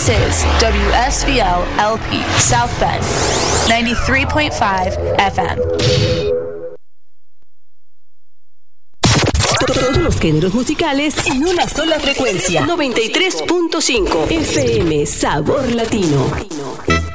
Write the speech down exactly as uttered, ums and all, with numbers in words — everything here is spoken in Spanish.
This is W S B L L P South Bend, ninety-three point five F M. Todos los géneros musicales en una sola frecuencia. noventa y tres punto cinco F M Sabor Latino.